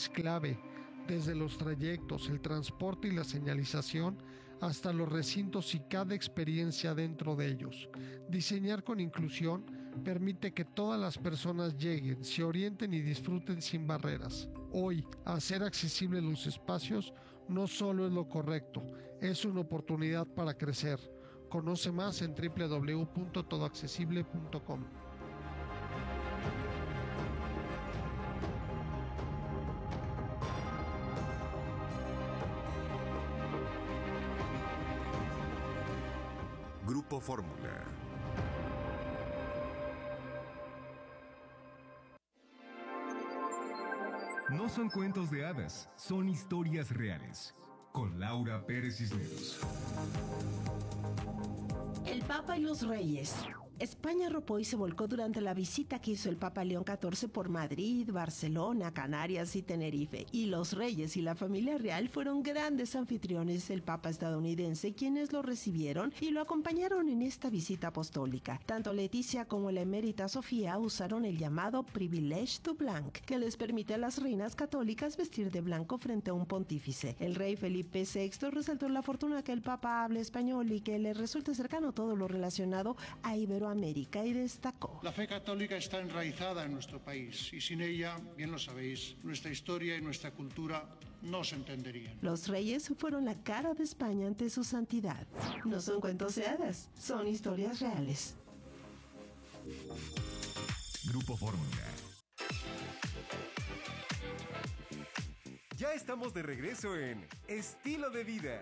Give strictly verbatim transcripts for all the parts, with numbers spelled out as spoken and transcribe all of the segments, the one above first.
es clave, desde los trayectos, el transporte y la señalización, hasta los recintos y cada experiencia dentro de ellos. Diseñar con inclusión permite que todas las personas lleguen, se orienten y disfruten sin barreras. Hoy, hacer accesibles los espacios no solo es lo correcto, es una oportunidad para crecer. Conoce más en doble u doble u doble u punto todo accesible punto com. Grupo Fórmula. No son cuentos de hadas, son historias reales. Con Laura Pérez Cisneros. El Papa y los Reyes. España arropó y se volcó durante la visita que hizo el Papa León catorce por Madrid, Barcelona, Canarias y Tenerife. Y los reyes y la familia real fueron grandes anfitriones del Papa estadounidense, quienes lo recibieron y lo acompañaron en esta visita apostólica. Tanto Leticia como la emérita Sofía usaron el llamado Privilege du Blanc, que les permite a las reinas católicas vestir de blanco frente a un pontífice. El rey Felipe sexto resaltó la fortuna que el Papa hable español y que le resulte cercano todo lo relacionado a Iberoamérica. América y destacó: la fe católica está enraizada en nuestro país y sin ella, bien lo sabéis, nuestra historia y nuestra cultura no se entenderían. Los reyes fueron la cara de España ante su santidad. No son cuentos de hadas, son historias reales. Grupo Fórmula. Ya estamos de regreso en Estilo de Vida.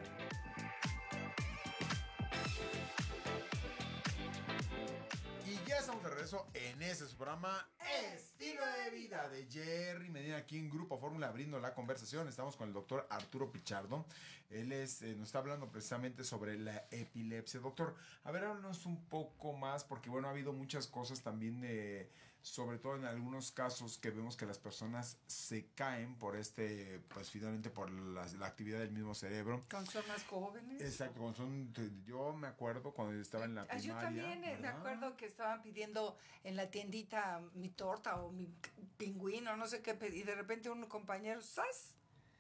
Ya estamos de regreso en ese su programa Estilo de Vida de Jerry Medina, aquí en Grupo Fórmula, abriendo la conversación. Estamos con el doctor Arturo Pichardo. Él es, eh, nos está hablando precisamente sobre la epilepsia. Doctor, a ver, háblanos un poco más, porque bueno, ha habido muchas cosas también de, sobre todo en algunos casos que vemos que las personas se caen por este, pues finalmente por la, la actividad del mismo cerebro. Cuando son más jóvenes. Exacto, cuando son, yo me acuerdo cuando estaba en la primaria. Yo también eh, me acuerdo que estaban pidiendo en la tiendita mi torta o mi pingüino, no sé qué pedir, y de repente un compañero, ¡zas!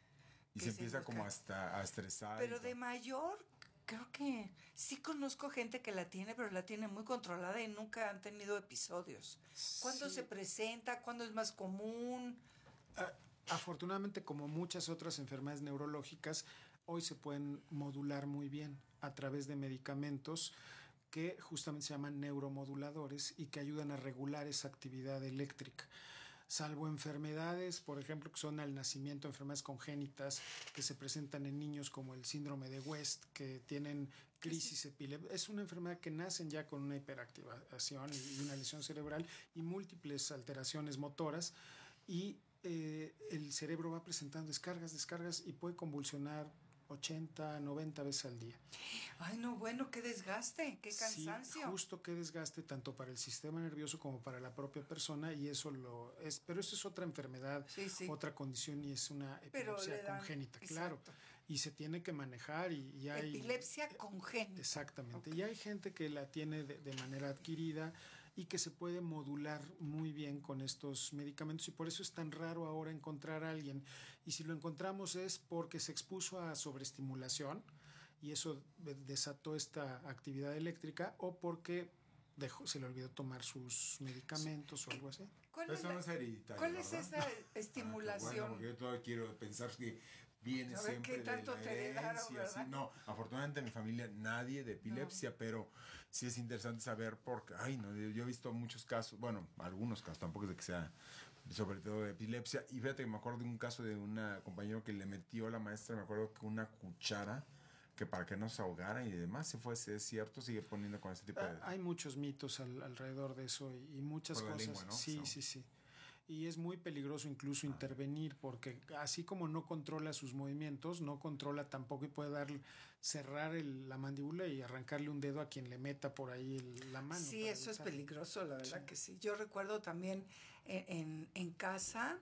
Y se empieza se como hasta a estresar. Pero de mayor, creo que sí conozco gente que la tiene, pero la tiene muy controlada y nunca han tenido episodios. ¿Cuándo sí se presenta? ¿Cuándo es más común? Ah, afortunadamente, como muchas otras enfermedades neurológicas, hoy se pueden modular muy bien a través de medicamentos que justamente se llaman neuromoduladores y que ayudan a regular esa actividad eléctrica. Salvo enfermedades, por ejemplo, que son al nacimiento, enfermedades congénitas que se presentan en niños como el síndrome de West, que tienen crisis epiléptica. Es una enfermedad que nacen ya con una hiperactivación y una lesión cerebral y múltiples alteraciones motoras, y eh, el cerebro va presentando descargas, descargas y puede convulsionar ochenta, noventa veces al día. Ay, no, bueno, qué desgaste, qué cansancio. Sí, justo qué desgaste tanto para el sistema nervioso como para la propia persona, y eso lo es, pero eso es otra enfermedad, sí, sí. otra condición, y es una epilepsia dan, congénita, exacto. Claro, y se tiene que manejar y, y hay... Epilepsia congénita. Exactamente, okay. Y hay gente que la tiene de, de manera adquirida y que se puede modular muy bien con estos medicamentos, y por eso es tan raro ahora encontrar a alguien, y si lo encontramos es porque se expuso a sobreestimulación y eso desató esta actividad eléctrica, o porque dejó, se le olvidó tomar sus medicamentos o algo así. ¿Cuál es, la, no es hereditario, ¿cuál es esa estimulación? Ah, bueno, porque yo todavía quiero pensar que viene siempre de la herencia, sí. No, afortunadamente en mi familia nadie de epilepsia, no. Pero sí es interesante saber porque, ay no, yo he visto muchos casos, bueno, algunos casos, tampoco es de que sea sobre todo de epilepsia, y fíjate que me acuerdo de un caso de una compañero que le metió a la maestra, me acuerdo que una cuchara, que para que no se ahogara y demás, si fue es cierto, sigue poniendo con este tipo de... Hay muchos mitos al, alrededor de eso y, y muchas por cosas. La lengua, ¿no? Sí, so. sí, sí. Y es muy peligroso incluso ah. intervenir, porque así como no controla sus movimientos, no controla tampoco, y puede dar, cerrar el, la mandíbula y arrancarle un dedo a quien le meta por ahí el, la mano. Sí, eso evitar. Es peligroso, la verdad sí. que sí. Yo recuerdo también en, en, en casa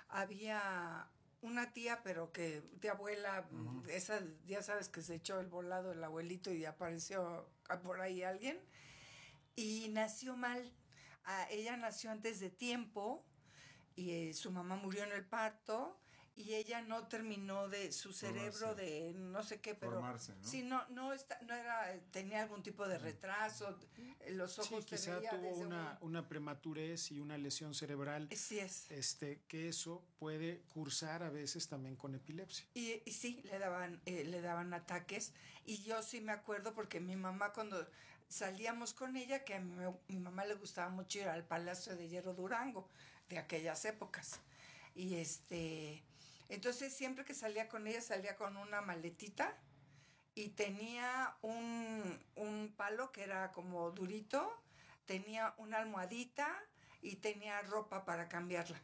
había una tía, pero que de abuela, uh-huh. esa ya sabes que se echó el volado el abuelito y apareció por ahí alguien, y nació mal. Ah, ella nació antes de tiempo, y eh, su mamá murió en el parto, y ella no terminó de su cerebro Formarse. de no sé qué, pero Formarse, ¿no? sí, no, no, está, no era, tenía algún tipo de retraso, los Sí, ojos te quizá veía tuvo desde una, un- una prematurez y una lesión cerebral, Sí es. este, que eso puede cursar a veces también con epilepsia. Y, y sí, le daban, eh, le daban ataques. Y yo sí me acuerdo porque mi mamá cuando salíamos con ella, que a mi, mi mamá le gustaba mucho ir al Palacio de Hierro Durango, de aquellas épocas. Y este, entonces siempre que salía con ella, salía con una maletita y tenía un, un palo que era como durito, tenía una almohadita y tenía ropa para cambiarla.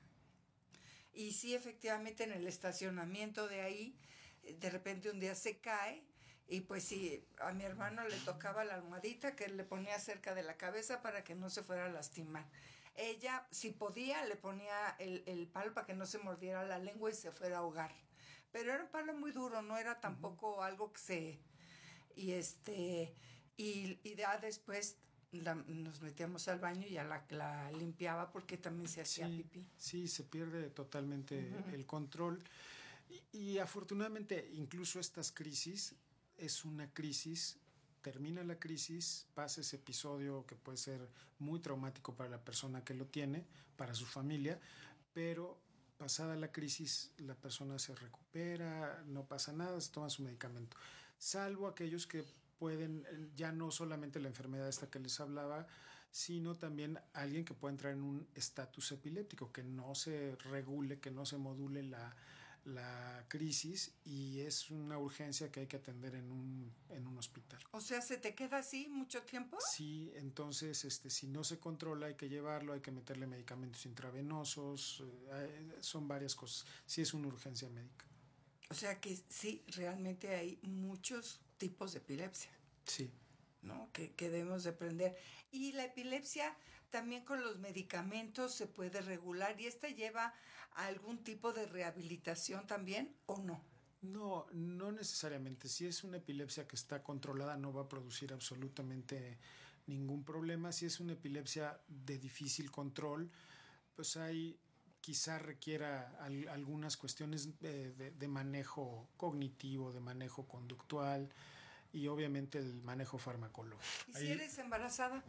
Y sí, efectivamente, en el estacionamiento de ahí, de repente un día se cae y pues sí, a mi hermano le tocaba la almohadita que le ponía cerca de la cabeza para que no se fuera a lastimar. Ella, si podía, le ponía el, el palo para que no se mordiera la lengua y se fuera a ahogar. Pero era un palo muy duro, no era tampoco uh-huh. algo que se... Y este y, y ya después la, nos metíamos al baño y ya la, la limpiaba porque también se hacía sí, pipí. Sí, se pierde totalmente uh-huh. el control. Y, y afortunadamente, incluso estas crisis, es una crisis, termina la crisis, pasa ese episodio que puede ser muy traumático para la persona que lo tiene, para su familia, pero pasada la crisis la persona se recupera, no pasa nada, se toma su medicamento. Salvo aquellos que pueden, ya no solamente la enfermedad esta que les hablaba, sino también alguien que puede entrar en un estatus epiléptico, que no se regule, que no se module la, la crisis, y es una urgencia que hay que atender en un, en un hospital. O sea, ¿se te queda así mucho tiempo? Sí, entonces este, si no se controla hay que llevarlo, hay que meterle medicamentos intravenosos, eh, son varias cosas. Sí es una urgencia médica. O sea que sí, realmente hay muchos tipos de epilepsia. Sí. ¿No? Que, que debemos de aprender. Y la epilepsia también con los medicamentos se puede regular. ¿Y esta lleva a algún tipo de rehabilitación también o no? No, no necesariamente. Si es una epilepsia que está controlada, no va a producir absolutamente ningún problema. Si es una epilepsia de difícil control, pues hay... quizá requiera al, algunas cuestiones de, de, de manejo cognitivo, de manejo conductual y obviamente el manejo farmacológico. ¿Y si Ahí, eres embarazada?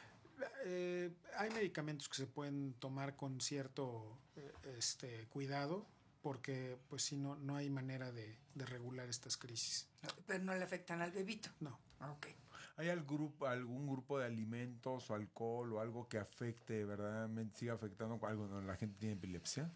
Eh, hay medicamentos que se pueden tomar con cierto este, cuidado porque pues si no, no hay manera de, de regular estas crisis. Pero no le afectan al bebito. No. Ok. ¿Hay algún grupo, algún grupo de alimentos o alcohol o algo que afecte, verdaderamente siga afectando algo cuando la gente tiene epilepsia?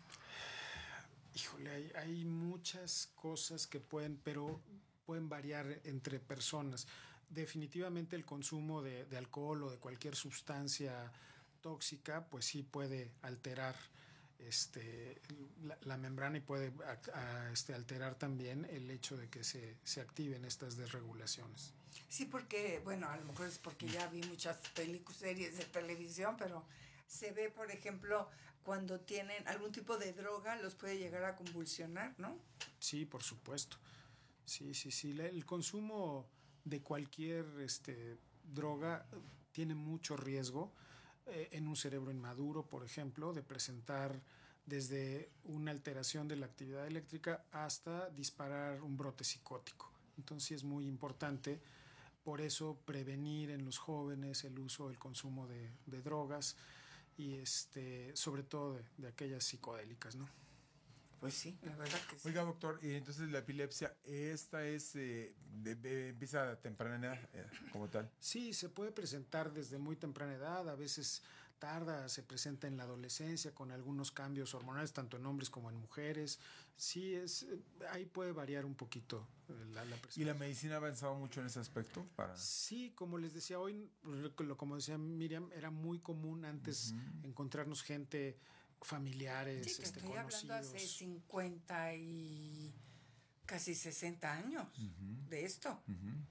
Híjole, hay, hay muchas cosas que pueden, pero pueden variar entre personas. Definitivamente el consumo de, de alcohol o de cualquier sustancia tóxica, pues sí puede alterar este, la, la membrana y puede a, a, este, alterar también el hecho de que se, se activen estas desregulaciones. Sí, porque, bueno, a lo mejor es porque ya vi muchas películas, series de televisión, pero se ve, por ejemplo, cuando tienen algún tipo de droga, los puede llegar a convulsionar, ¿no? Sí, por supuesto. Sí, sí, sí. El consumo de cualquier este, droga tiene mucho riesgo eh, en un cerebro inmaduro, por ejemplo, de presentar desde una alteración de la actividad eléctrica hasta disparar un brote psicótico. Entonces sí es muy importante. Por eso prevenir en los jóvenes el uso, el consumo de, de drogas y este, sobre todo de, de aquellas psicodélicas, ¿no? Pues sí, la verdad que sí. Oiga, doctor, y entonces la epilepsia, ¿esta es eh, de, de, empieza a temprana edad eh, como tal? Sí, se puede presentar desde muy temprana edad, a veces tarda, se presenta en la adolescencia con algunos cambios hormonales, tanto en hombres como en mujeres. Sí, es, ahí puede variar un poquito la, la presentación. ¿Y la medicina ha avanzado mucho en ese aspecto? Para... Sí, como les decía hoy, como decía Miriam, era muy común antes uh-huh. encontrarnos gente, familiares, sí, te este, estoy conocidos. hablando hace cincuenta y casi sesenta años uh-huh. de esto. Uh-huh.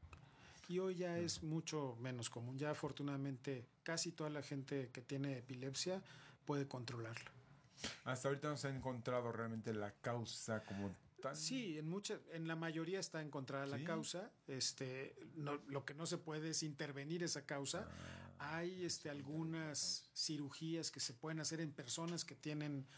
Y hoy ya uh-huh. es mucho menos común. Ya afortunadamente casi toda la gente que tiene epilepsia puede controlarla. Hasta ahorita no se ha encontrado realmente la causa como tal. Sí, en mucha, en la mayoría está encontrada ¿Sí? la causa. Este, no, lo que no se puede es intervenir esa causa. Ah, hay este, algunas cirugías que se pueden hacer en personas que tienen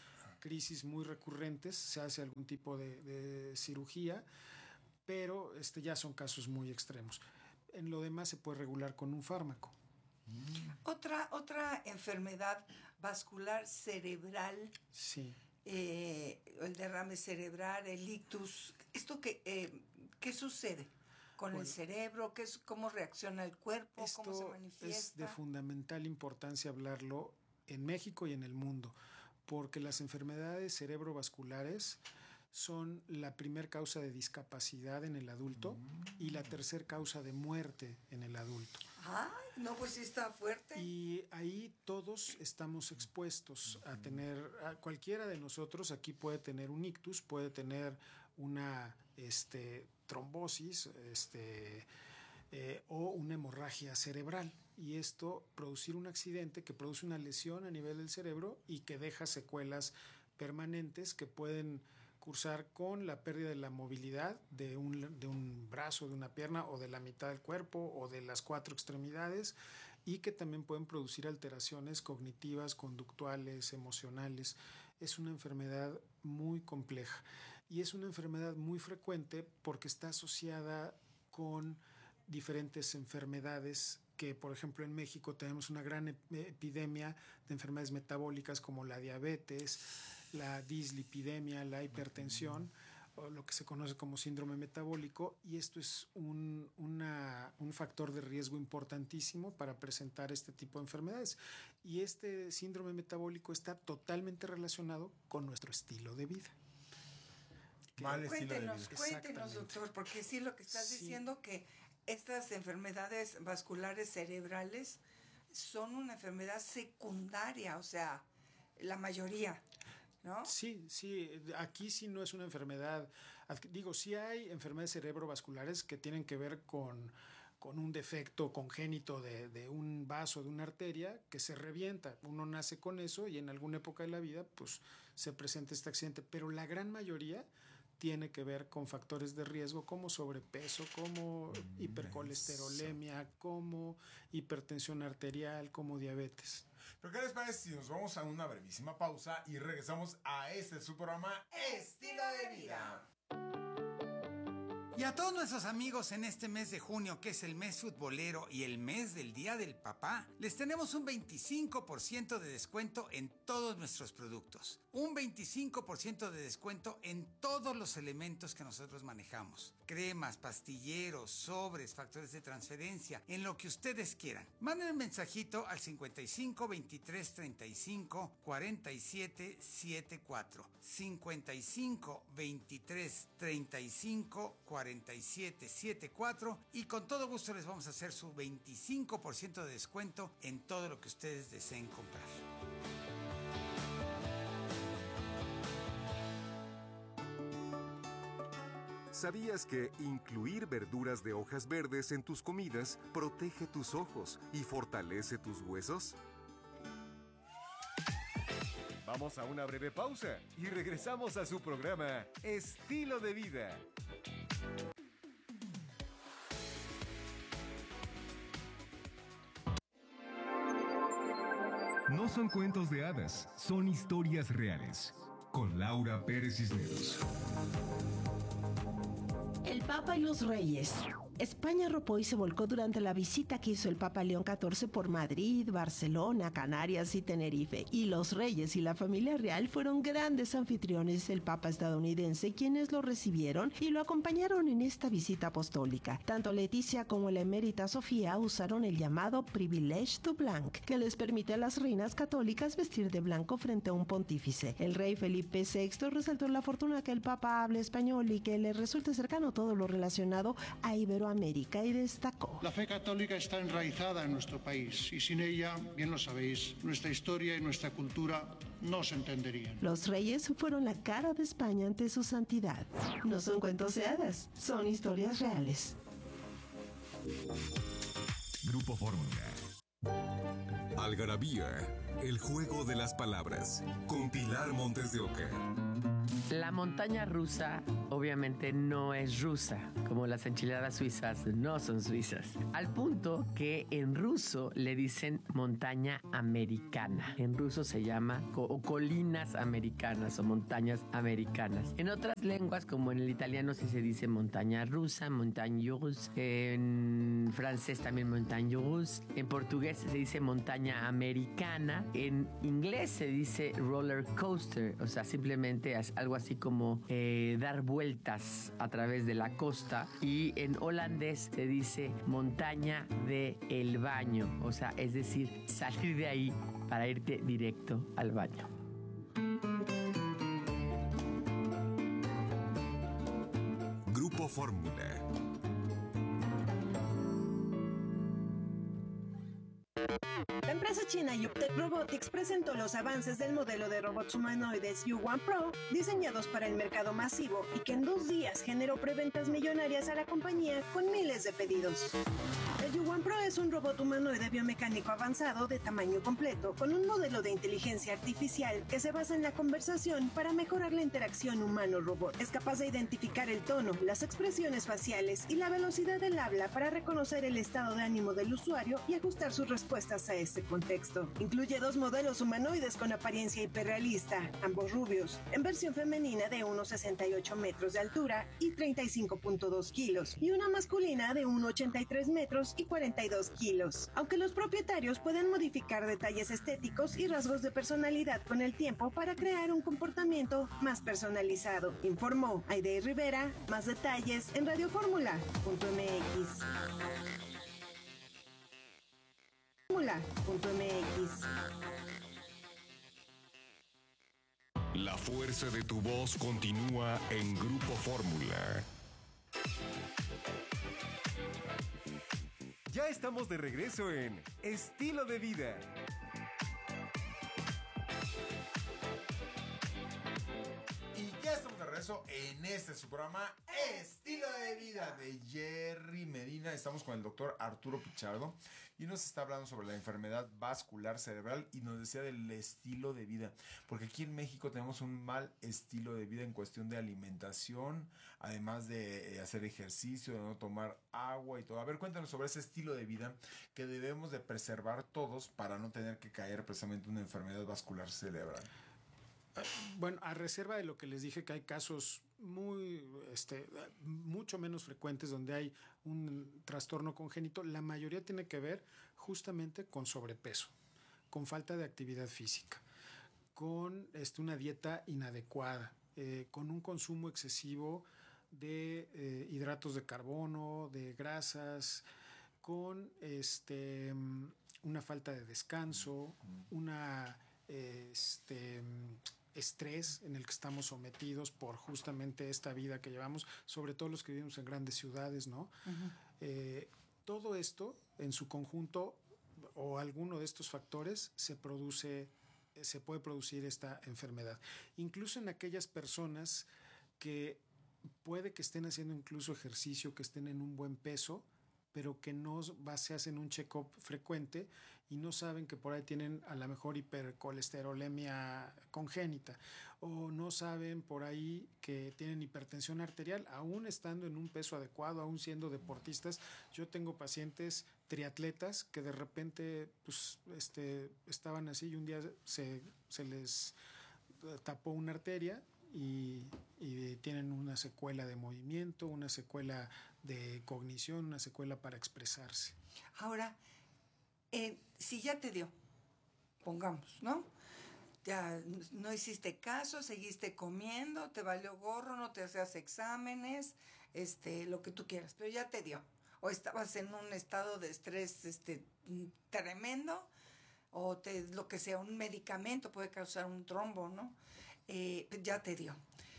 crisis muy recurrentes se hace algún tipo de, de cirugía, pero este, ya son casos muy extremos. En lo demás se puede regular con un fármaco. Mm. Otra, otra enfermedad vascular cerebral, sí. eh, el derrame cerebral, el ictus, ¿esto qué, eh, qué sucede con bueno, el cerebro? ¿Qué es, ¿Cómo reacciona el cuerpo? Esto ¿Cómo se manifiesta? Es de fundamental importancia hablarlo en México y en el mundo, porque las enfermedades cerebrovasculares son la primer causa de discapacidad en el adulto mm. y la tercer causa de muerte en el adulto. Ay, no, pues sí está fuerte. Y ahí todos estamos expuestos a tener, a cualquiera de nosotros aquí puede tener un ictus, puede tener una este, trombosis este, eh, o una hemorragia cerebral. Y esto producir un accidente que produce una lesión a nivel del cerebro y que deja secuelas permanentes que pueden cursar con la pérdida de la movilidad de un, de un brazo, de una pierna o de la mitad del cuerpo o de las cuatro extremidades, y que también pueden producir alteraciones cognitivas, conductuales, emocionales. Es una enfermedad muy compleja y es una enfermedad muy frecuente porque está asociada con diferentes enfermedades que, por ejemplo, en México tenemos una gran epidemia de enfermedades metabólicas como la diabetes, la dislipidemia, la hipertensión, o lo que se conoce como síndrome metabólico, y esto es un, una, un factor de riesgo importantísimo para presentar este tipo de enfermedades. Y este síndrome metabólico está totalmente relacionado con nuestro estilo de vida. Mal estilo de vida. Cuéntenos, cuéntenos, doctor, porque sí lo que estás sí. diciendo que estas enfermedades vasculares cerebrales son una enfermedad secundaria, o sea, la mayoría, ¿no? Sí, sí, aquí sí no es una enfermedad, digo, sí hay enfermedades cerebrovasculares que tienen que ver con, con un defecto congénito de, de un vaso, de una arteria, que se revienta. Uno nace con eso y en alguna época de la vida, pues, se presenta este accidente, pero la gran mayoría tiene que ver con factores de riesgo como sobrepeso, como mm, hipercolesterolemia, eso. como hipertensión arterial, como diabetes. ¿Pero qué les parece si nos vamos a una brevísima pausa y regresamos a este su programa Estilo de Vida? Y a todos nuestros amigos en este mes de junio, que es el mes futbolero y el mes del Día del Papá, les tenemos un veinticinco por ciento de descuento en todos nuestros productos. Un veinticinco por ciento de descuento en todos los elementos que nosotros manejamos. Cremas, pastilleros, sobres, factores de transferencia, en lo que ustedes quieran. Manden un mensajito al cincuenta y cinco, veintitrés, treinta y cinco, cuarenta y siete, setenta y cuatro. cincuenta y cinco, veintitrés, treinta y cinco, cuarenta y siete, setenta y cuatro, y con todo gusto les vamos a hacer su veinticinco por ciento de descuento en todo lo que ustedes deseen comprar. ¿Sabías que incluir verduras de hojas verdes en tus comidas protege tus ojos y fortalece tus huesos? Vamos a una breve pausa y regresamos a su programa Estilo de Vida. No son cuentos de hadas, son historias reales. Con Laura Pérez Cisneros. El Papa y los Reyes. España arropó y se volcó durante la visita que hizo el Papa León catorce por Madrid, Barcelona, Canarias y Tenerife. Y los reyes y la familia real fueron grandes anfitriones del Papa estadounidense, quienes lo recibieron y lo acompañaron en esta visita apostólica. Tanto Leticia como la emérita Sofía usaron el llamado Privilege du Blanc, que les permite a las reinas católicas vestir de blanco frente a un pontífice. El rey Felipe sexto resaltó la fortuna que el Papa hable español y que le resulte cercano todo lo relacionado a Iberoamérica. América y destacó: la fe católica está enraizada en nuestro país y sin ella, bien lo sabéis, nuestra historia y nuestra cultura no se entenderían. Los reyes fueron la cara de España ante su santidad. No son cuentos de hadas, son historias reales. Grupo Fórmula. Algarabía, el juego de las palabras, con Pilar Montes de Oca. La montaña rusa obviamente no es rusa, como las enchiladas suizas no son suizas. Al punto que en ruso le dicen montaña americana. En ruso se llama co- colinas americanas o montañas americanas. En otras lenguas, como en el italiano, sí se dice montaña rusa, montagne russe. En francés también montagne russe. En portugués se dice montaña americana. En inglés se dice roller coaster, o sea, simplemente es algo así como eh, dar vueltas a través de la costa. Y en holandés se dice montaña de el baño, o sea, es decir, salir de ahí para irte directo al baño. Grupo Fórmula. La empresa china Yuptec Robotics presentó los avances del modelo de robots humanoides U uno Pro, diseñados para el mercado masivo y que en dos días generó preventas millonarias a la compañía con miles de pedidos. El U uno Pro es un robot humanoide biomecánico avanzado de tamaño completo, con un modelo de inteligencia artificial que se basa en la conversación para mejorar la interacción humano-robot. Es capaz de identificar el tono, las expresiones faciales y la velocidad del habla para reconocer el estado de ánimo del usuario y ajustar sus respuestas a este contexto. Incluye dos modelos humanoides con apariencia hiperrealista, ambos rubios, en versión femenina de uno coma sesenta y ocho metros de altura y treinta y cinco punto dos kilos, y una masculina de uno coma ochenta y tres metros y cuarenta y dos kilos. Aunque los propietarios pueden modificar detalles estéticos y rasgos de personalidad con el tiempo para crear un comportamiento más personalizado, informó Aide Rivera. Más detalles en radio fórmula punto m x. fórmula punto m x. La fuerza de tu voz continúa en Grupo Fórmula. Ya estamos de regreso en Estilo de Vida. Y ya estamos de regreso en este su programa Estilo de Vida de Jerry Medina. Estamos con el doctor Arturo Pichardo y nos está hablando sobre la enfermedad vascular cerebral y nos decía del estilo de vida, porque aquí en México tenemos un mal estilo de vida en cuestión de alimentación, además de hacer ejercicio, de no tomar agua y todo. A ver, cuéntanos sobre ese estilo de vida que debemos de preservar todos para no tener que caer precisamente en una enfermedad vascular cerebral. Bueno, a reserva de lo que les dije, que hay casos muy, este, mucho menos frecuentes donde hay un trastorno congénito, la mayoría tiene que ver justamente con sobrepeso, con falta de actividad física, con este, una dieta inadecuada, eh, con un consumo excesivo de eh, hidratos de carbono, de grasas, con este, una falta de descanso, una este estrés en el que estamos sometidos por justamente esta vida que llevamos, sobre todo los que vivimos en grandes ciudades, ¿no? Uh-huh. Eh, todo esto en su conjunto o alguno de estos factores se produce, se puede producir esta enfermedad. Incluso en aquellas personas que puede que estén haciendo incluso ejercicio, que estén en un buen peso, pero que no se hacen un check-up frecuente y no saben que por ahí tienen a lo mejor hipercolesterolemia congénita, o no saben por ahí que tienen hipertensión arterial, aún estando en un peso adecuado, aún siendo deportistas. Yo tengo pacientes triatletas que de repente pues, este, estaban así y un día se, se les tapó una arteria y, y tienen una secuela de movimiento, una secuela de cognición, una secuela para expresarse. Ahora, eh, si ya te dio, pongamos, ¿no? Ya no hiciste caso, seguiste comiendo, te valió gorro, no te hacías exámenes, este, lo que tú quieras, pero ya te dio. O estabas en un estado de estrés este, tremendo, o te, lo que sea, un medicamento puede causar un trombo, ¿no? Eh, ya te dio.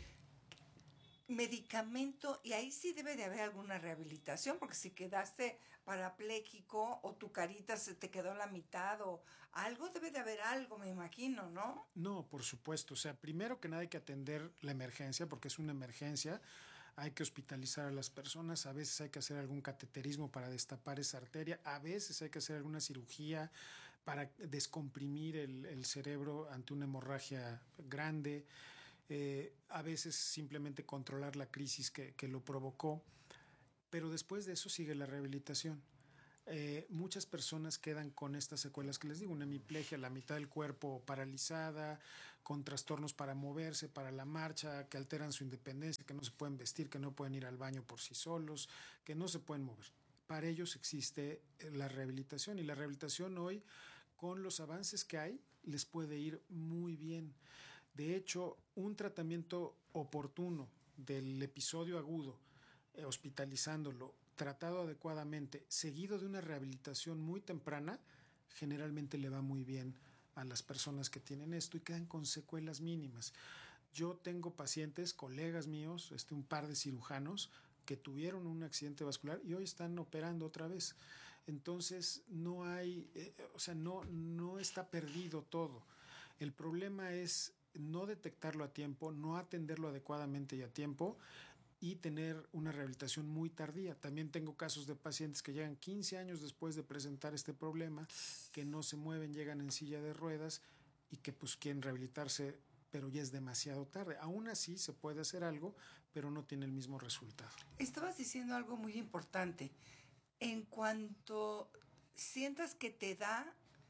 Medicamento, y ahí sí debe de haber alguna rehabilitación, porque si quedaste parapléjico o tu carita se te quedó a la mitad o algo, debe de haber algo, me imagino, ¿no? No, por supuesto. O sea, primero que nada hay que atender la emergencia, porque es una emergencia. Hay que hospitalizar a las personas, a veces hay que hacer algún cateterismo para destapar esa arteria, a veces hay que hacer alguna cirugía para descomprimir el, el cerebro ante una hemorragia grande. eh, a veces simplemente controlar la crisis que, que lo provocó, pero después de eso sigue la rehabilitación. Eh, muchas personas quedan con estas secuelas que les digo, una hemiplegia, la mitad del cuerpo paralizada, con trastornos para moverse, para la marcha, que alteran su independencia, que no se pueden vestir, que no pueden ir al baño por sí solos, que no se pueden mover. Para ellos existe la rehabilitación, y la rehabilitación hoy, con los avances que hay, les puede ir muy bien. De hecho, un tratamiento oportuno del episodio agudo, eh, hospitalizándolo, tratado adecuadamente, seguido de una rehabilitación muy temprana, generalmente le va muy bien a las personas que tienen esto y quedan con secuelas mínimas. Yo tengo pacientes, colegas míos, este, un par de cirujanos que tuvieron un accidente vascular y hoy están operando otra vez. Entonces no hay, eh, o sea, no, no está perdido todo. El problema es no detectarlo a tiempo, no atenderlo adecuadamente y a tiempo, y tener una rehabilitación muy tardía. También tengo casos de pacientes que llegan quince años después de presentar este problema, que no se mueven, llegan en silla de ruedas y que pues quieren rehabilitarse, pero ya es demasiado tarde. Aún así se puede hacer algo, pero no tiene el mismo resultado. Estabas diciendo algo muy importante. En cuanto sientas que te da,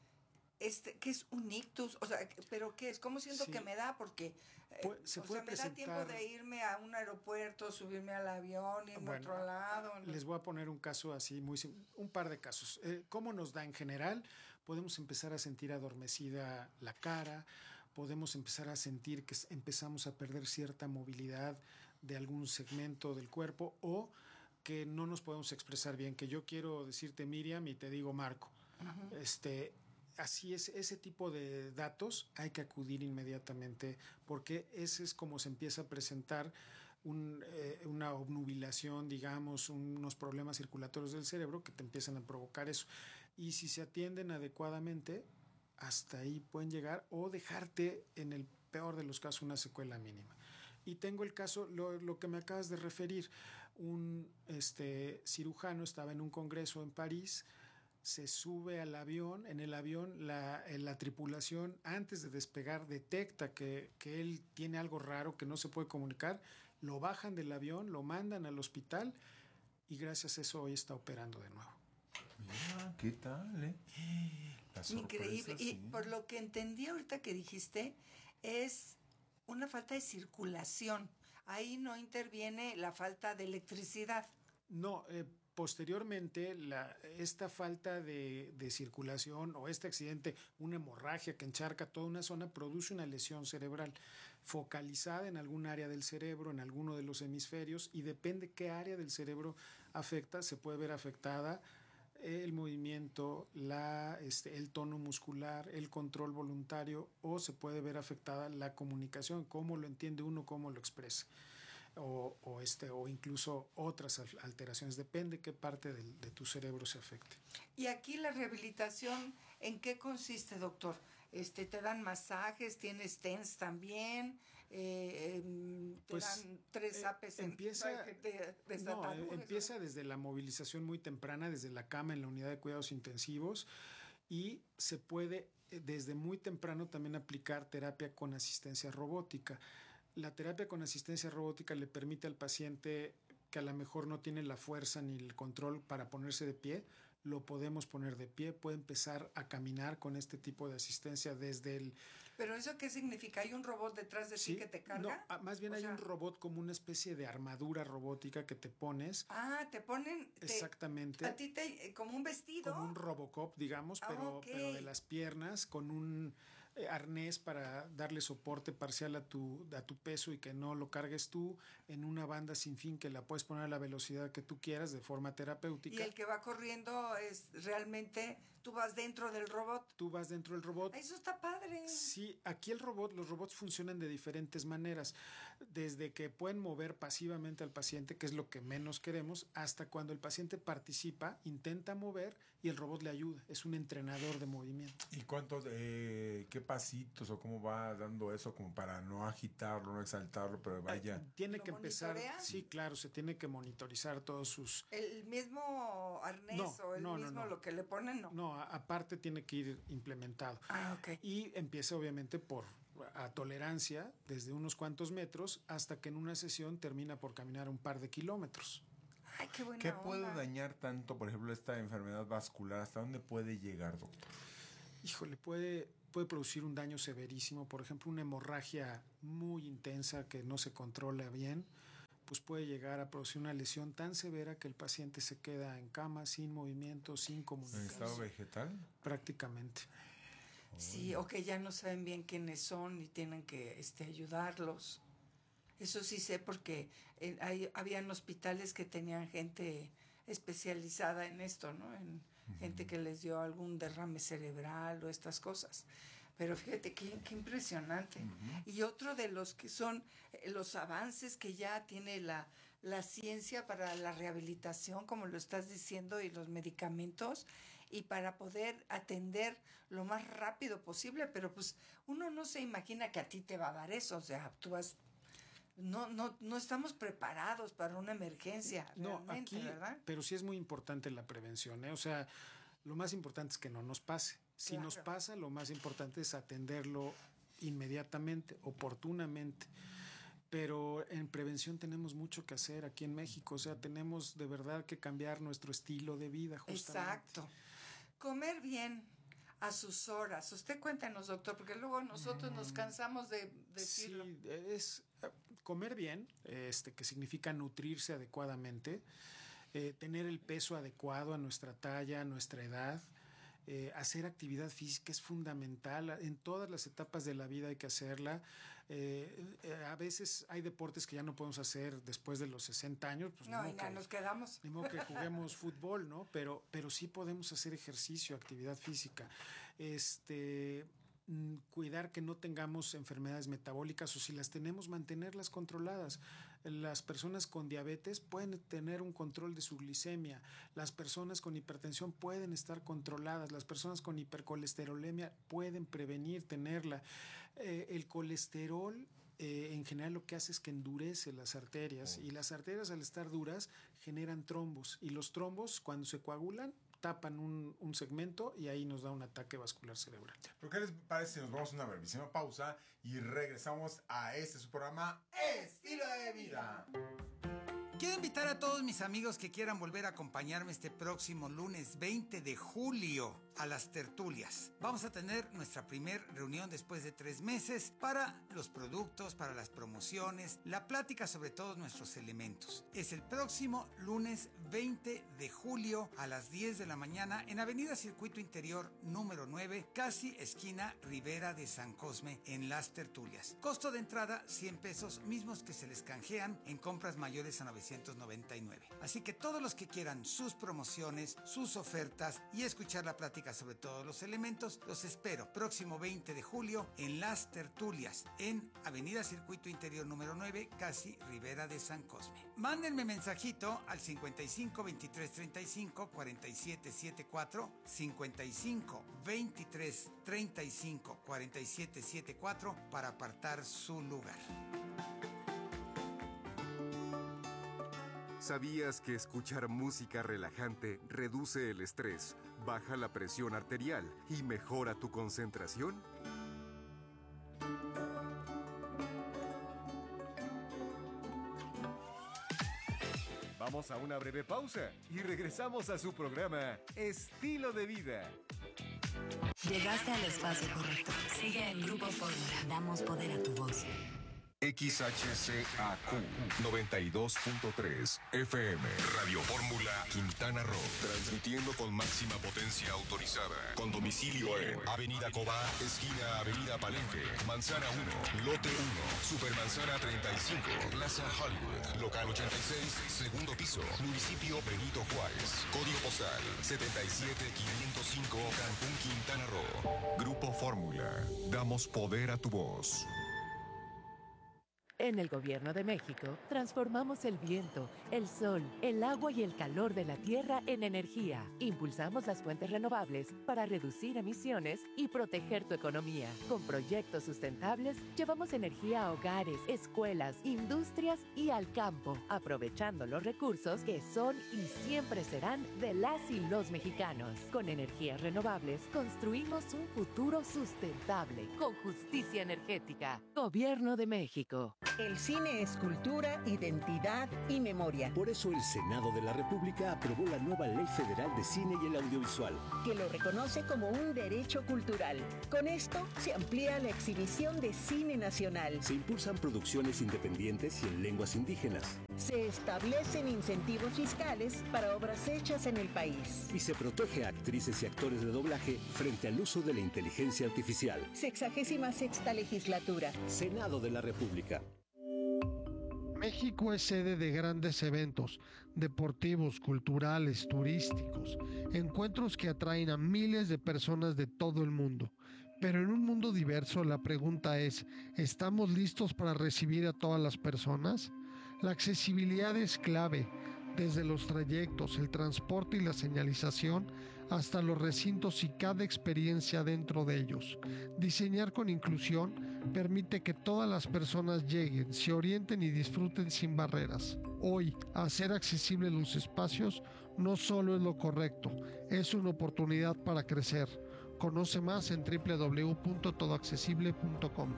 este, que es un ictus, o sea, pero ¿qué es? ¿Cómo siento sí. que me da? Porque Pu- se o puede sea, me presentar... da tiempo de irme a un aeropuerto, subirme al avión, irme bueno, a otro lado. ¿No? Les voy a poner un caso así, muy un par de casos. Eh, ¿Cómo nos da en general? Podemos empezar a sentir adormecida la cara, podemos empezar a sentir que empezamos a perder cierta movilidad de algún segmento del cuerpo, o que no nos podemos expresar bien, que yo quiero decirte Miriam y te digo Marco. Uh-huh. Este... Así es, ese tipo de datos hay que acudir inmediatamente, porque ese es como se empieza a presentar un, eh, una obnubilación, digamos, unos problemas circulatorios del cerebro que te empiezan a provocar eso. Y si se atienden adecuadamente, hasta ahí pueden llegar, o dejarte, en el peor de los casos, una secuela mínima. Y tengo el caso, lo, lo que me acabas de referir, un este, cirujano estaba en un congreso en París, se sube al avión, en el avión la, la tripulación antes de despegar detecta que, que él tiene algo raro, que no se puede comunicar, lo bajan del avión, lo mandan al hospital y gracias a eso hoy está operando de nuevo. Mira, ¿qué tal? Eh? La sorpresa, increíble. Sí. Y por lo que entendí ahorita que dijiste, es una falta de circulación. Ahí no interviene la falta de electricidad. No, eh, posteriormente, la, esta falta de, de circulación o este accidente, una hemorragia que encharca toda una zona, produce una lesión cerebral focalizada en algún área del cerebro, en alguno de los hemisferios, y depende qué área del cerebro afecta, se puede ver afectada el movimiento, la, este, el tono muscular, el control voluntario, o se puede ver afectada la comunicación, cómo lo entiende uno, cómo lo expresa. O, o, este, o incluso otras alteraciones, depende qué parte de, de tu cerebro se afecte. Y aquí la rehabilitación, ¿en qué consiste, doctor? Este, ¿te dan masajes, tienes TENS también? Eh, eh, ¿Te pues, dan tres eh, apes en empieza, de, de no, empieza desde la movilización muy temprana, desde la cama en la unidad de cuidados intensivos, y se puede desde muy temprano también aplicar terapia con asistencia robótica. La terapia con asistencia robótica le permite al paciente que a lo mejor no tiene la fuerza ni el control para ponerse de pie, lo podemos poner de pie, puede empezar a caminar con este tipo de asistencia desde el... ¿Pero eso qué significa? ¿Hay un robot detrás de sí, ti que te carga? No, más bien o hay sea... un robot como una especie de armadura robótica que te pones. Ah, te ponen... Te, exactamente. A ti te... como un vestido. Como un Robocop, digamos, ah, pero, okay. pero de las piernas, con un... arnés para darle soporte parcial a tu, a tu peso y que no lo cargues tú, en una banda sin fin que la puedes poner a la velocidad que tú quieras de forma terapéutica. Y el que va corriendo es realmente, tú vas dentro del robot. Tú vas dentro del robot. Eso está padre. Sí, aquí el robot, los robots funcionan de diferentes maneras, desde que pueden mover pasivamente al paciente, que es lo que menos queremos, hasta cuando el paciente participa, intenta mover y el robot le ayuda, es un entrenador de movimiento. ¿Y cuántos, eh, qué pasitos o cómo va dando eso como para no agitarlo, no exaltarlo, pero vaya? Eh, tiene que empezar, monitorea? Sí, claro, se tiene que monitorizar todos sus... ¿El mismo arnés no, o el no, mismo no, no. lo que le ponen? No, no a, aparte tiene que ir implementado. Ah, ok. Y empieza obviamente por a tolerancia desde unos cuantos metros hasta que en una sesión termina por caminar un par de kilómetros. Ay, qué buena ¿Qué onda. puede dañar tanto, por ejemplo, esta enfermedad vascular? ¿Hasta dónde puede llegar, doctor? Híjole, puede, puede producir un daño severísimo. Por ejemplo, una hemorragia muy intensa que no se controla bien, pues puede llegar a producir una lesión tan severa que el paciente se queda en cama, sin movimiento, sin comunicación. ¿En estado vegetal? Prácticamente. Sí, o que ya no saben bien quiénes son y tienen que este, ayudarlos. Eso sí sé porque eh, hay, habían hospitales que tenían gente especializada en esto, ¿no? En uh-huh. gente que les dio algún derrame cerebral o estas cosas. Pero fíjate qué, qué impresionante. Uh-huh. Y otro de los que son eh, los avances que ya tiene la, la ciencia para la rehabilitación, como lo estás diciendo, y los medicamentos, y para poder atender lo más rápido posible. Pero pues uno no se imagina que a ti te va a dar eso. O sea, tú vas... No, no, no estamos preparados para una emergencia, no, aquí, ¿verdad? Pero sí es muy importante la prevención, ¿eh? O sea, lo más importante es que no nos pase. Si claro. nos pasa, lo más importante es atenderlo inmediatamente, oportunamente. Pero en prevención tenemos mucho que hacer aquí en México. O sea, tenemos de verdad que cambiar nuestro estilo de vida, justamente. Exacto. Comer bien a sus horas. Usted cuéntanos, doctor, porque luego nosotros nos cansamos de decirlo. Sí, es comer bien, este, que significa nutrirse adecuadamente, eh, tener el peso adecuado a nuestra talla, a nuestra edad. Eh, hacer actividad física es fundamental. En todas las etapas de la vida hay que hacerla. Eh, eh, a veces hay deportes que ya no podemos hacer después de los sesenta años. Pues no, y ya nos quedamos. Ni modo que juguemos fútbol, ¿no? Pero, pero sí podemos hacer ejercicio, actividad física. Este... cuidar que no tengamos enfermedades metabólicas o si las tenemos, mantenerlas controladas. Las personas con diabetes pueden tener un control de su glicemia, las personas con hipertensión pueden estar controladas, las personas con hipercolesterolemia pueden prevenir tenerla. Eh, el colesterol eh, en general lo que hace es que endurece las arterias, oh. y las arterias al estar duras generan trombos, y los trombos cuando se coagulan tapan un, un segmento y ahí nos da un ataque vascular cerebral. ¿Pero qué les parece si nos vamos a una brevísima pausa y regresamos a este su programa Estilo de Vida? Quiero invitar a todos mis amigos que quieran volver a acompañarme este próximo lunes veinte de julio a las tertulias. Vamos a tener nuestra primer reunión después de tres meses para los productos, para las promociones, la plática sobre todos nuestros elementos. Es el próximo lunes veinte de julio a las diez de la mañana en Avenida Circuito Interior número nueve, casi esquina Rivera de San Cosme, en las tertulias. Costo de entrada cien pesos, mismos que se les canjean en compras mayores a novecientos noventa y nueve. Así que todos los que quieran sus promociones, sus ofertas y escuchar la plática sobre todos los elementos, los espero próximo veinte de julio en las tertulias en Avenida Circuito Interior número nueve, casi Rivera de San Cosme. Mándenme mensajito al cincuenta y cinco veintitrés treinta y cinco cuarenta y siete setenta y cuatro, cincuenta y cinco veintitrés treinta y cinco cuarenta y siete setenta y cuatro para apartar su lugar. ¿Sabías que escuchar música relajante reduce el estrés, baja la presión arterial y mejora tu concentración? Vamos a una breve pausa y regresamos a su programa Estilo de Vida. Llegaste al espacio correcto. Sigue en Grupo Fórmula. Damos poder a tu voz. X H C A Q noventa y dos punto tres F M Radio Fórmula Quintana Roo, transmitiendo con máxima potencia autorizada, con domicilio en Avenida Cobá, esquina Avenida Palenque, Manzana uno, Lote uno, Supermanzana treinta y cinco, Plaza Hollywood, Local ochenta y seis, segundo piso, Municipio Benito Juárez, Código postal setenta y siete quinientos cinco, Cancún, Quintana Roo. Grupo Fórmula, damos poder a tu voz. En el Gobierno de México, transformamos el viento, el sol, el agua y el calor de la tierra en energía. Impulsamos las fuentes renovables para reducir emisiones y proteger tu economía. Con proyectos sustentables, llevamos energía a hogares, escuelas, industrias y al campo, aprovechando los recursos que son y siempre serán de las y los mexicanos. Con energías renovables, construimos un futuro sustentable, con justicia energética. Gobierno de México. El cine es cultura, identidad y memoria. Por eso el Senado de la República aprobó la nueva Ley Federal de Cine y el Audiovisual, que lo reconoce como un derecho cultural. Con esto se amplía la exhibición de cine nacional. Se impulsan producciones independientes y en lenguas indígenas. Se establecen incentivos fiscales para obras hechas en el país. Y se protege a actrices y actores de doblaje frente al uso de la inteligencia artificial. Sexagésima sexta legislatura. Senado de la República. México es sede de grandes eventos deportivos, culturales, turísticos, encuentros que atraen a miles de personas de todo el mundo. Pero en un mundo diverso, la pregunta es, ¿estamos listos para recibir a todas las personas? La accesibilidad es clave, desde los trayectos, el transporte y la señalización, hasta los recintos y cada experiencia dentro de ellos. Diseñar con inclusión permite que todas las personas lleguen, se orienten y disfruten sin barreras. Hoy, hacer accesibles los espacios no solo es lo correcto, es una oportunidad para crecer. Conoce más en doble u doble u doble u punto todo accesible punto com.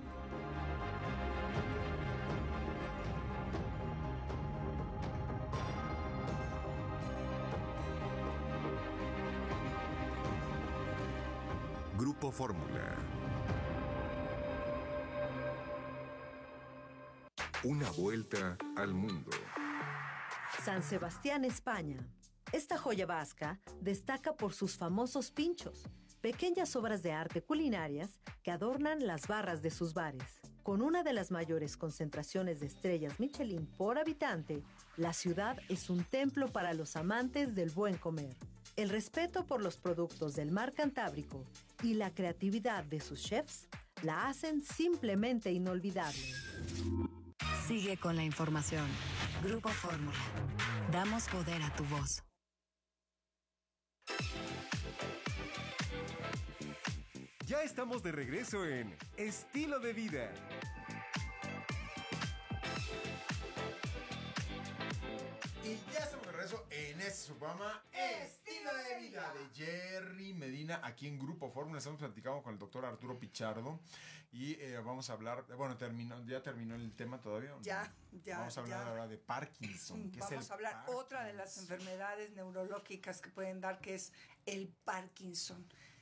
Grupo Fórmula. Una vuelta al mundo. San Sebastián, España. Esta joya vasca destaca por sus famosos pinchos, pequeñas obras de arte culinarias que adornan las barras de sus bares. Con una de las mayores concentraciones de estrellas Michelin por habitante, la ciudad es un templo para los amantes del buen comer. El respeto por los productos del mar Cantábrico y la creatividad de sus chefs la hacen simplemente inolvidable. Sigue con la información. Grupo Fórmula. Damos poder a tu voz. Ya estamos de regreso en Estilo de Vida. Y ya estamos de regreso en este su programa Estilo de Vida de Jerry Medina, aquí en Grupo Fórmula. Estamos platicando con el doctor Arturo Pichardo y eh, vamos a hablar, bueno, terminó, ya terminó el tema todavía. ¿No? Ya, ya. Vamos a hablar ya. ahora de Parkinson. ¿Qué Vamos es el a hablar Parkinson? otra de las enfermedades neurológicas que pueden dar, que es el Parkinson.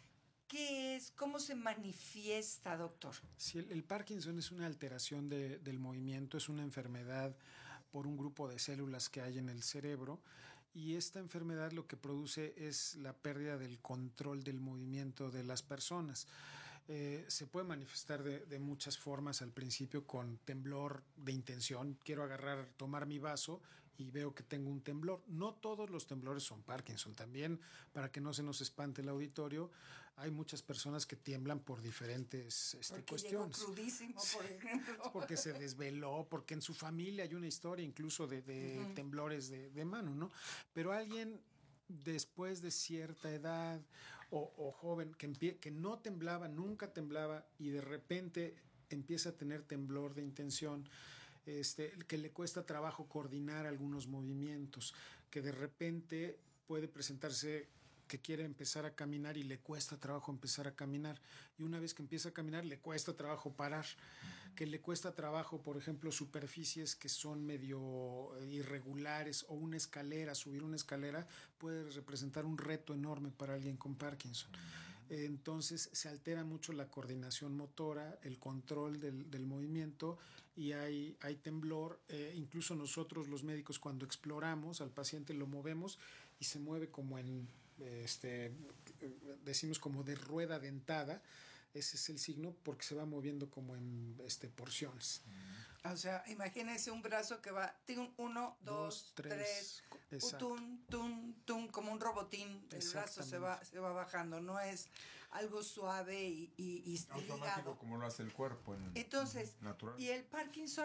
¿Qué es? ¿Cómo se manifiesta, doctor? Sí, el, el Parkinson es una alteración de, del movimiento, es una enfermedad por un grupo de células que hay en el cerebro, y esta enfermedad lo que produce es la pérdida del control del movimiento de las personas. Eh, se puede manifestar de, de muchas formas, al principio con temblor de intención, quiero agarrar, tomar mi vaso y veo que tengo un temblor. No todos los temblores son Parkinson. También, para que no se nos espante el auditorio, hay muchas personas que tiemblan por diferentes este, porque cuestiones. Llegó crudísimo, por ejemplo. Porque se desveló, porque en su familia hay una historia incluso de, de uh-huh. temblores de, de mano, ¿no? Pero alguien después de cierta edad o, o joven que, empie- que no temblaba, nunca temblaba, y de repente empieza a tener temblor de intención, Este, que le cuesta trabajo coordinar algunos movimientos, que de repente puede presentarse que quiere empezar a caminar y le cuesta trabajo empezar a caminar, y una vez que empieza a caminar le cuesta trabajo parar, que le cuesta trabajo, por ejemplo, superficies que son medio irregulares, o una escalera, subir una escalera puede representar un reto enorme para alguien con Parkinson. Entonces se altera mucho la coordinación motora, el control del, del movimiento, y hay, hay temblor. Eh, incluso nosotros los médicos, cuando exploramos al paciente, lo movemos y se mueve como en, este, decimos como de rueda dentada. Ese es el signo, porque se va moviendo como en este, porciones. O sea, imagínense un brazo que va uno, dos, dos tres, tres tum, tum, tum, como un robotín. El brazo se va, se va bajando, no es algo suave y, y, y automático, ligado, como lo hace el cuerpo. En, Entonces, natural. y el Parkinson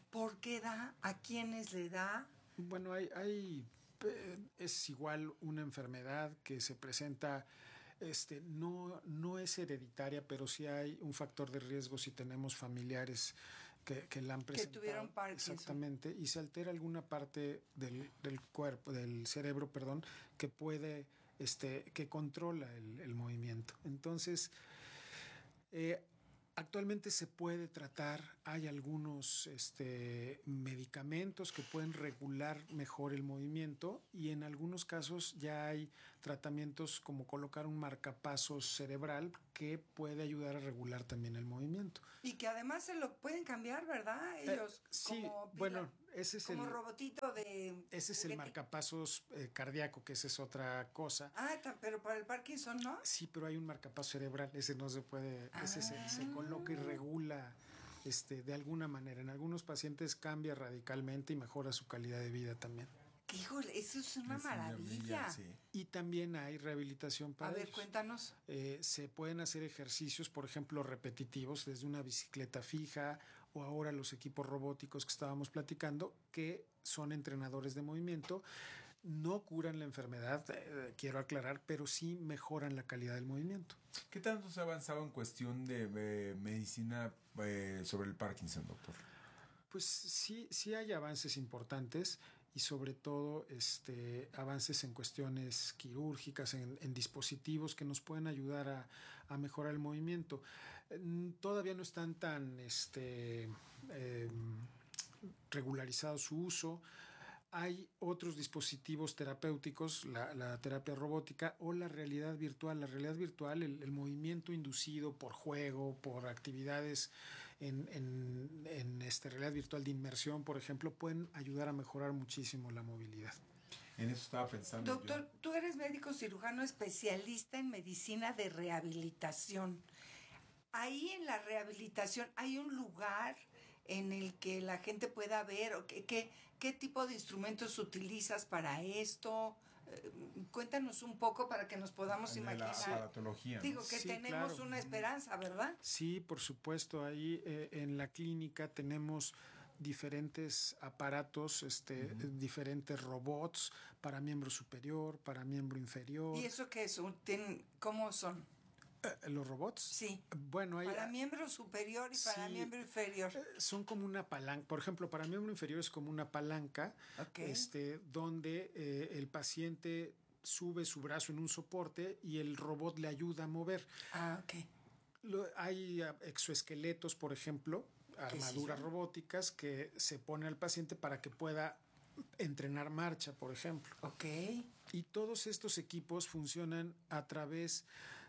¿Por qué da? ¿A quiénes le da? Bueno, hay, hay eh, es igual una enfermedad que se presenta, este, no, no es hereditaria, pero sí hay un factor de riesgo si tenemos familiares que, que la han presentado. Que tuvieron Parkinson. Exactamente, y se altera alguna parte del, del cuerpo, del cerebro, perdón, que puede, este, que controla el, el movimiento. Entonces, eh, actualmente se puede tratar, hay algunos este, medicamentos que pueden regular mejor el movimiento y en algunos casos ya hay tratamientos como colocar un marcapasos cerebral que puede ayudar a regular también el movimiento. Y que además se lo pueden cambiar, ¿verdad? Ellos, eh, sí, como pila, bueno, ese es como el robotito de ese es el marcapasos eh, cardíaco, que esa es otra cosa. Ah, pero para el Parkinson, ¿no? Sí, pero hay un marcapasos cerebral, ese no se puede, ah. ese se, se coloca y regula este, de alguna manera. En algunos pacientes cambia radicalmente y mejora su calidad de vida también. Híjole, eso es una es maravilla. Sí. Y también hay rehabilitación para A ver, ellos. cuéntanos. Eh, se pueden hacer ejercicios, por ejemplo, repetitivos, desde una bicicleta fija o ahora los equipos robóticos que estábamos platicando, que son entrenadores de movimiento. No curan la enfermedad, eh, quiero aclarar, pero sí mejoran la calidad del movimiento. ¿Qué tanto se ha avanzado en cuestión de eh, medicina eh, sobre el Parkinson, doctor? Pues sí, sí hay avances importantes y sobre todo este, avances en cuestiones quirúrgicas, en, en dispositivos que nos pueden ayudar a, a mejorar el movimiento. Todavía no están tan este, eh, regularizado su uso. Hay otros dispositivos terapéuticos, la, la terapia robótica o la realidad virtual. La realidad virtual, el, el movimiento inducido por juego, por actividades en, en, en esta realidad virtual de inmersión, por ejemplo, pueden ayudar a mejorar muchísimo la movilidad. En eso estaba pensando. Doctor, yo. tú eres médico cirujano especialista en medicina de rehabilitación. Ahí en la rehabilitación hay un lugar en el que la gente pueda ver o que, que, qué tipo de instrumentos utilizas para esto. Eh, cuéntanos un poco para que nos podamos en imaginar. La aparatología, ¿no? Digo que sí, tenemos claro. una esperanza, ¿verdad? Sí, por supuesto. Ahí eh, en la clínica tenemos diferentes aparatos, este, uh-huh. diferentes robots para miembro superior, para miembro inferior. ¿Y eso qué es? ¿Cómo son? Eh, ¿Los robots? Sí. Bueno, hay, para miembro superior y para sí, miembro inferior. Eh, son como una palanca. Por ejemplo, para miembro inferior es como una palanca, okay. este, donde eh, el paciente sube su brazo en un soporte y el robot le ayuda a mover. Ah, ok. Lo, hay exoesqueletos, por ejemplo, armaduras robóticas que se pone al paciente para que pueda entrenar marcha, por ejemplo. Ok. Y todos estos equipos funcionan a través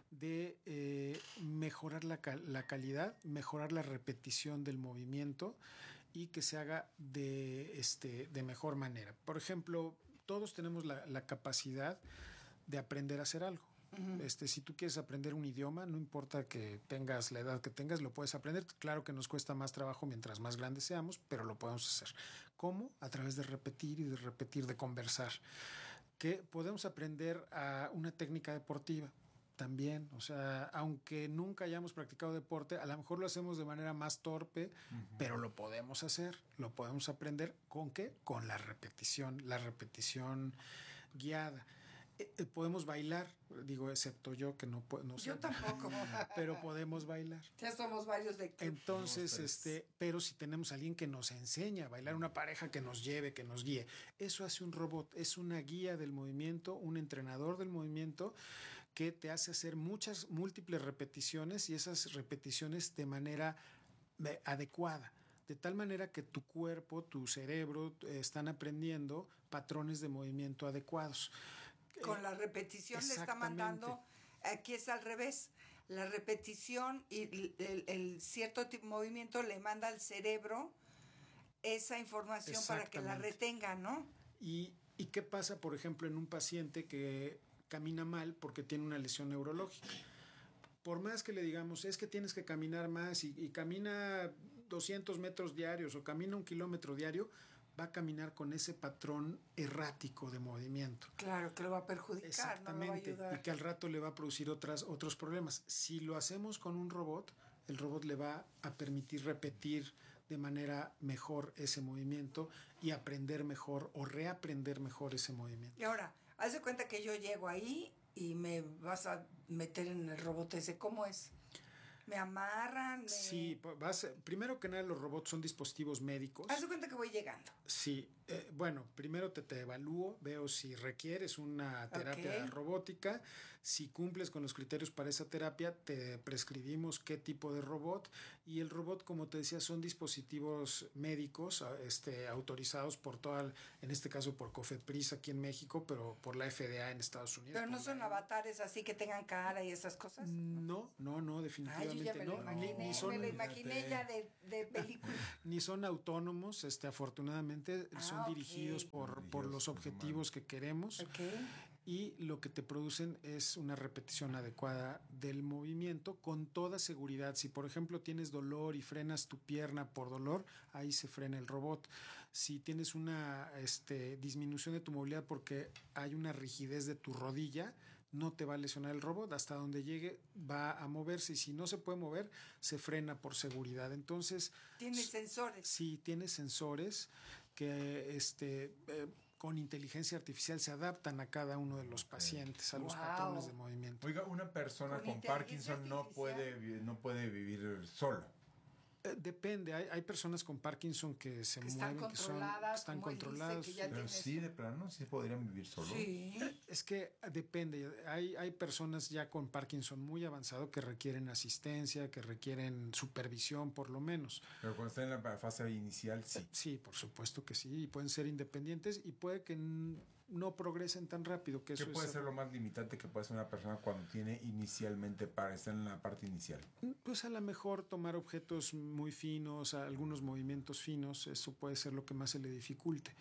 de eh, mejorar la, la calidad, mejorar la repetición del movimiento y que se haga de, este, de mejor manera. Por ejemplo, todos tenemos la, la capacidad de aprender a hacer algo. Uh-huh. Este, si tú quieres aprender un idioma, no importa que tengas la edad que tengas, lo puedes aprender. Claro que nos cuesta más trabajo mientras más grandes seamos, pero lo podemos hacer. ¿Cómo? A través de repetir y de repetir, de conversar. Que podemos aprender a una técnica deportiva también, o sea, aunque nunca hayamos practicado deporte, a lo mejor lo hacemos de manera más torpe, uh-huh. pero lo podemos hacer, lo podemos aprender. ¿Con qué? Con la repetición, la repetición guiada. Eh, podemos bailar, digo, excepto yo que no puedo. No yo sé, tampoco. Pero podemos bailar. Ya somos varios de club. Entonces, no, este, pero si tenemos a alguien que nos enseña a bailar, una pareja que nos lleve, que nos guíe, eso hace un robot, es una guía del movimiento, un entrenador del movimiento que te hace hacer muchas, múltiples repeticiones y esas repeticiones de manera adecuada. De tal manera que tu cuerpo, tu cerebro eh, están aprendiendo patrones de movimiento adecuados. Con la repetición le está mandando, aquí es al revés, la repetición y el, el, el cierto tipo de movimiento le manda al cerebro esa información para que la retenga, ¿no? ¿Y, y qué pasa, por ejemplo, en un paciente que camina mal porque tiene una lesión neurológica? Por más que le digamos, es que tienes que caminar más y, y camina doscientos metros diarios o camina un kilómetro diario, va a caminar con ese patrón errático de movimiento. Claro, que lo va a perjudicar, no lo va a ayudar. Y que al rato le va a producir otras, otros problemas. Si lo hacemos con un robot, el robot le va a permitir repetir de manera mejor ese movimiento y aprender mejor o reaprender mejor ese movimiento. Y ahora, haz de cuenta que yo llego ahí y me vas a meter en el robot ese. ¿Cómo es? ¿Me amarran? Me... Sí, vas, primero que nada los robots son dispositivos médicos. Haz de cuenta que voy llegando. Sí, eh, bueno, primero te, te evalúo, veo si requieres una terapia okay. robótica. Si cumples con los criterios para esa terapia, te prescribimos qué tipo de robot. Y el robot, como te decía, son dispositivos médicos este, autorizados por toda, el, en este caso por COFEPRIS aquí en México, pero por la F D A en Estados Unidos. Pero no son avatares así que tengan cara y esas cosas. No, no, no, definitivamente. Ay, yo ya me no. lo imaginé, ni, ni son, me lo imaginé ya de, de película. Ni son autónomos, este, afortunadamente ah, son okay. dirigidos por, dirigidos por los objetivos que queremos. Okay. Y lo que te producen es una repetición adecuada del movimiento con toda seguridad. Si, por ejemplo, tienes dolor y frenas tu pierna por dolor, ahí se frena el robot. Si tienes una este, disminución de tu movilidad porque hay una rigidez de tu rodilla, no te va a lesionar el robot. Hasta donde llegue va a moverse, y si no se puede mover, se frena por seguridad. Entonces... ¿Tiene sensores? Sí, tiene sensores que... este eh, con inteligencia artificial se adaptan a cada uno de los pacientes, a los wow. patrones de movimiento. Oiga, una persona con, con Parkinson no puede, no puede vivir solo. Eh, depende, hay, hay personas con Parkinson que se que mueven, que son que están controlados. Que Pero sí, de plano, sí podrían vivir solos. Sí. Es que depende, hay, hay personas ya con Parkinson muy avanzado que requieren asistencia, que requieren supervisión por lo menos. Pero cuando están en la fase inicial, sí. Eh, sí, por supuesto que sí, y pueden ser independientes y puede que no progresen tan rápido. Que ¿Qué eso puede es ser lo más limitante que puede ser una persona cuando tiene inicialmente para estar en la parte inicial? Pues a lo mejor tomar objetos muy finos, algunos movimientos finos, eso puede ser lo que más se le dificulte.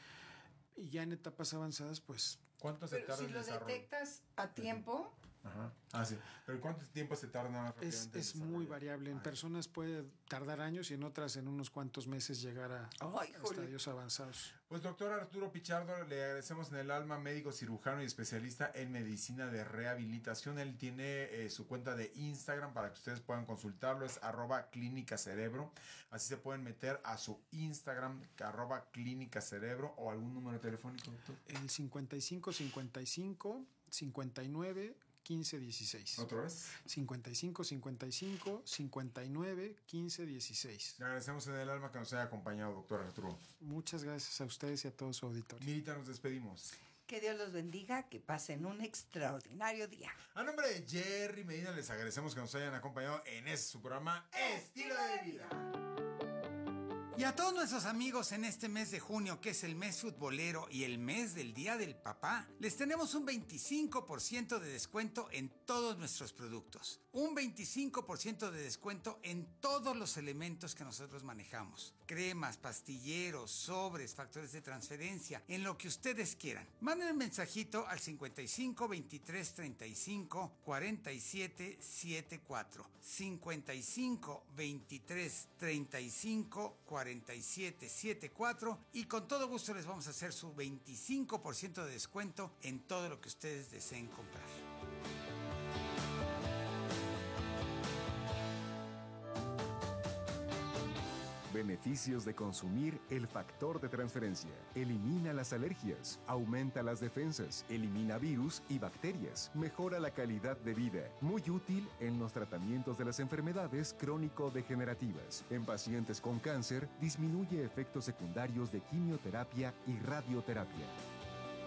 Y ya en etapas avanzadas, pues... ¿Cuánto se tarda en desarrollo? Si lo detectas a tiempo... Ajá. Ah, sí. ¿Pero cuánto tiempo se tarda? Es, es muy variable. En Ay. personas puede tardar años y en otras en unos cuantos meses llegar a, Ay, a estadios avanzados. Pues doctor Arturo Pichardo, le agradecemos en el alma, médico cirujano y especialista en medicina de rehabilitación. Él tiene eh, su cuenta de Instagram para que ustedes puedan consultarlo, es arroba clínica cerebro. Así se pueden meter a su Instagram, arroba clínica cerebro, o algún número telefónico, doctor. El cincuenta y cinco cincuenta y cinco cincuenta y nueve quince dieciséis. ¿Otra vez? cincuenta y cinco cincuenta y cinco cincuenta y nueve quince dieciséis. Le agradecemos en el alma que nos haya acompañado, doctor Arturo. Muchas gracias a ustedes y a todo su auditorio. Mirita, nos despedimos. Que Dios los bendiga, que pasen un extraordinario día. A nombre de Jerry Medina, les agradecemos que nos hayan acompañado en este su programa Estilo de Vida. Y a todos nuestros amigos en este mes de junio, que es el mes futbolero y el mes del Día del Papá, les tenemos un veinticinco por ciento de descuento en todos nuestros productos. Un veinticinco por ciento de descuento en todos los elementos que nosotros manejamos. Cremas, pastilleros, sobres, factores de transferencia, en lo que ustedes quieran. Manden un mensajito al cincuenta y cinco veintitrés treinta y cinco cuarenta y siete setenta y cuatro. cincuenta y cinco veintitrés treinta y cinco cuarenta y siete setenta y cuatro y con todo gusto les vamos a hacer su veinticinco por ciento de descuento en todo lo que ustedes deseen comprar. Beneficios de consumir el factor de transferencia. Elimina las alergias, aumenta las defensas, elimina virus y bacterias, mejora la calidad de vida. Muy útil en los tratamientos de las enfermedades crónico-degenerativas. En pacientes con cáncer, disminuye efectos secundarios de quimioterapia y radioterapia.